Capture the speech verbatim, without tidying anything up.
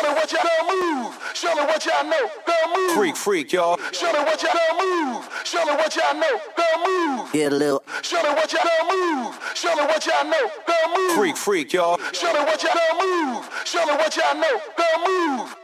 Show me what y'all girl move. Show me what y'all know. Girl move. Freak, freak, y'all. Show me what y'all girl move. Show me what y'all know. Girl move. Get a little. Show me what y'all girl move. Show me what y'all know. Girl move. Freak, freak, y'all. Show me what y'all girl move. Show me what y'all know. Girl move.